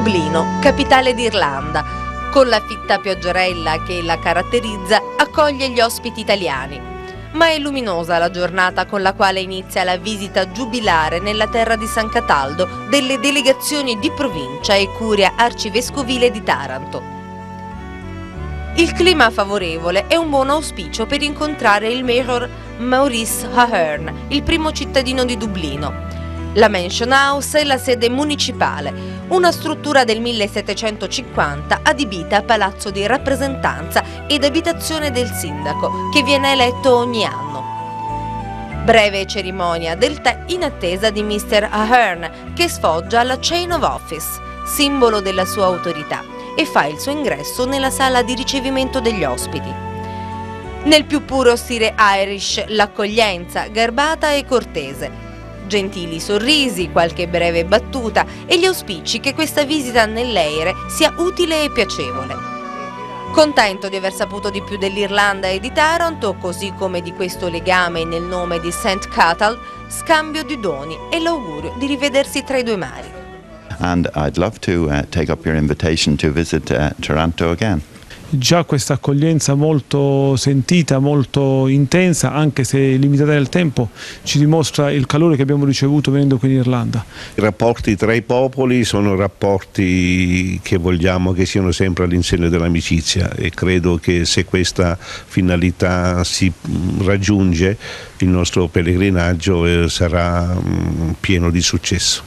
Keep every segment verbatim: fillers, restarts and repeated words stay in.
Dublino, capitale d'Irlanda, con la fitta pioggerella che la caratterizza, accoglie gli ospiti italiani. Ma è luminosa la giornata con la quale inizia la visita giubilare nella terra di San Cataldo delle delegazioni di provincia e curia arcivescovile di Taranto. Il clima favorevole è un buon auspicio per incontrare il Mayor Maurice Ahern, il primo cittadino di Dublino. La Mansion House è la sede municipale, una struttura del millesettecentocinquanta adibita a palazzo di rappresentanza ed abitazione del sindaco, che viene eletto ogni anno. Breve cerimonia del tè in attesa di mister Ahern, che sfoggia la Chain of Office, simbolo della sua autorità, e fa il suo ingresso nella sala di ricevimento degli ospiti. Nel più puro stile Irish, l'accoglienza garbata e cortese. Gentili sorrisi, qualche breve battuta e gli auspici che questa visita nell'Eire sia utile e piacevole. Contento di aver saputo di più dell'Irlanda e di Taranto, così come di questo legame nel nome di Saint Cathal, scambio di doni e l'augurio di rivedersi tra i due mari. And I'd love to uh, take up your invitation to visit uh, Taranto again. Già questa accoglienza molto sentita, molto intensa, anche se limitata nel tempo, ci dimostra il calore che abbiamo ricevuto venendo qui in Irlanda. I rapporti tra i popoli sono rapporti che vogliamo che siano sempre all'insegna dell'amicizia, e credo che se questa finalità si raggiunge, il nostro pellegrinaggio sarà pieno di successo.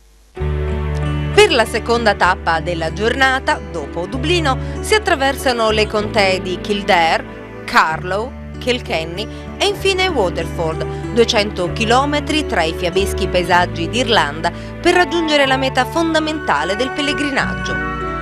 Per la seconda tappa della giornata, dopo Dublino, si attraversano le contee di Kildare, Carlow, Kilkenny e infine Waterford, duecento chilometri tra i fiabeschi paesaggi d'Irlanda per raggiungere la meta fondamentale del pellegrinaggio.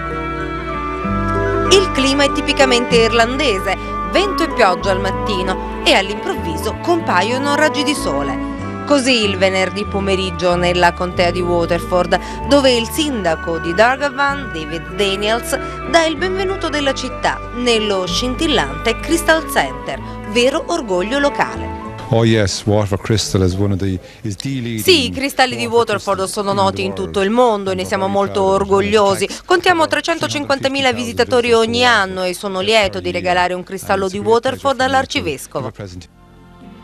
Il clima è tipicamente irlandese, vento e pioggia al mattino e all'improvviso compaiono raggi di sole. Così il venerdì pomeriggio nella contea di Waterford, dove il sindaco di Dargavan, David Daniels, dà il benvenuto della città nello scintillante Crystal Center, vero orgoglio locale. Oh yes, Waterford Crystal is one of the is the leading. Sì, i cristalli di Waterford sono noti in tutto il mondo e ne siamo molto orgogliosi. Contiamo trecentocinquantamila visitatori ogni anno e sono lieto di regalare un cristallo di Waterford all'arcivescovo.